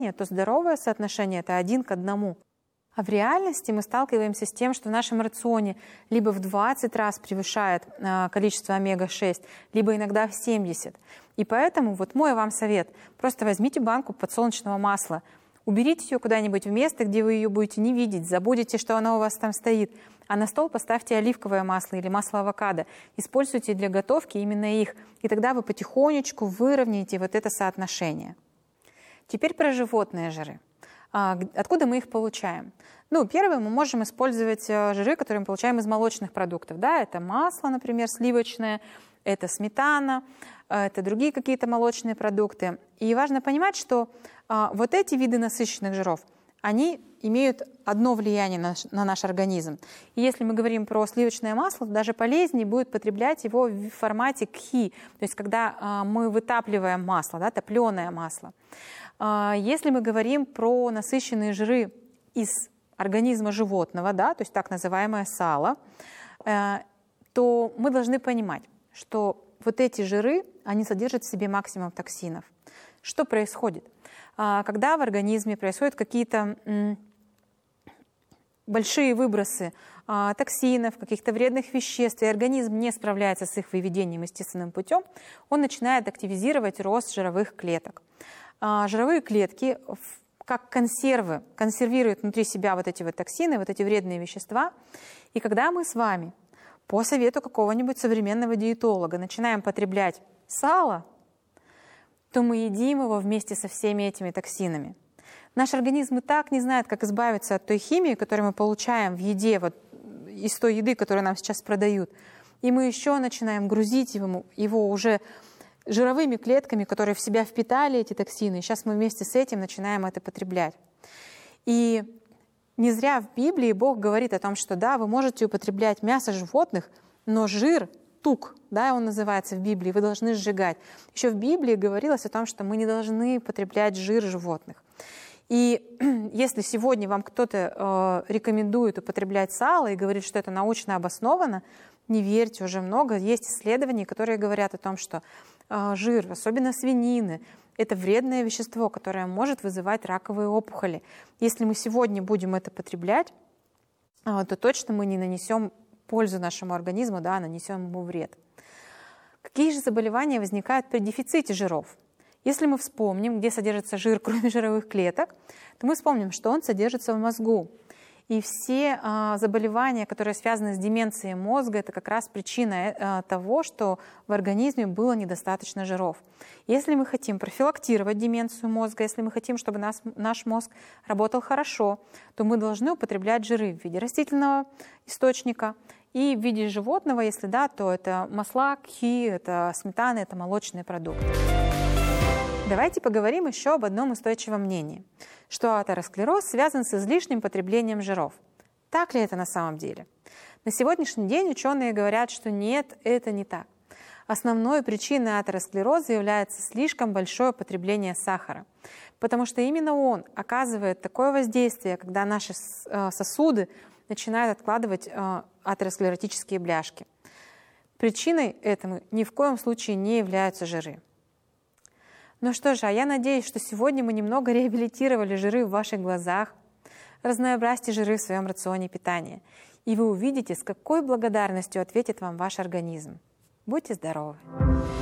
то здоровое соотношение – это 1 к 1. А в реальности мы сталкиваемся с тем, что в нашем рационе либо в 20 раз превышает количество омега-6, либо иногда в 70. И поэтому вот мой вам совет – просто возьмите банку подсолнечного масла, уберите ее куда-нибудь в место, где вы ее будете не видеть, забудете, что она у вас там стоит, а на стол поставьте оливковое масло или масло авокадо. Используйте для готовки именно их, и тогда вы потихонечку выровняете вот это соотношение. Теперь про животные жиры. Откуда мы их получаем? Первое, мы можем использовать жиры, которые мы получаем из молочных продуктов. Да? Это масло, например, сливочное, это сметана, это другие какие-то молочные продукты. И важно понимать, что вот эти виды насыщенных жиров, они имеют одно влияние на наш организм. И если мы говорим про сливочное масло, то даже полезнее будет потреблять его в формате кхи, то есть когда мы вытапливаем масло, да, топленое масло. Если мы говорим про насыщенные жиры из организма животного, да, то есть так называемое сало, то мы должны понимать, что вот эти жиры, они содержат в себе максимум токсинов. Что происходит? Когда в организме происходят какие-то большие выбросы токсинов, каких-то вредных веществ, и организм не справляется с их выведением естественным путем, он начинает активизировать рост жировых клеток. Жировые клетки, как консервы, консервируют внутри себя вот эти вот токсины, вот эти вредные вещества. И когда мы с вами по совету какого-нибудь современного диетолога начинаем потреблять сало, то мы едим его вместе со всеми этими токсинами. Наш организм и так не знает, как избавиться от той химии, которую мы получаем в еде, вот из той еды, которую нам сейчас продают. И мы еще начинаем грузить его уже жировыми клетками, которые в себя впитали эти токсины. И сейчас мы вместе с этим начинаем это потреблять. И не зря в Библии Бог говорит о том, что да, вы можете употреблять мясо животных, но жир, тук, да, он называется в Библии, вы должны сжигать. Еще в Библии говорилось о том, что мы не должны потреблять жир животных. И если сегодня вам кто-то рекомендует употреблять сало и говорит, что это научно обосновано, не верьте, уже много есть исследований, которые говорят о том, что жир, особенно свинины, это вредное вещество, которое может вызывать раковые опухоли. Если мы сегодня будем это потреблять, то точно мы не нанесем пользу нашему организму, да, нанесем ему вред. Какие же заболевания возникают при дефиците жиров? Если мы вспомним, где содержится жир, кроме жировых клеток, то мы вспомним, что он содержится в мозгу. И все заболевания, которые связаны с деменцией мозга, это как раз причина того, что в организме было недостаточно жиров. Если мы хотим профилактировать деменцию мозга, если мы хотим, чтобы наш мозг работал хорошо, то мы должны употреблять жиры в виде растительного источника и в виде животного, если да, то это масла, кхи, это сметана, это молочные продукты. Давайте поговорим еще об одном устойчивом мнении, что атеросклероз связан с излишним потреблением жиров. Так ли это на самом деле? На сегодняшний день ученые говорят, что нет, это не так. Основной причиной атеросклероза является слишком большое потребление сахара, потому что именно он оказывает такое воздействие, когда наши сосуды начинают откладывать атеросклеротические бляшки. Причиной этому ни в коем случае не являются жиры. Ну что же, а я надеюсь, что сегодня мы немного реабилитировали жиры в ваших глазах, разнообразьте жиры в своем рационе питания, и вы увидите, с какой благодарностью ответит вам ваш организм. Будьте здоровы!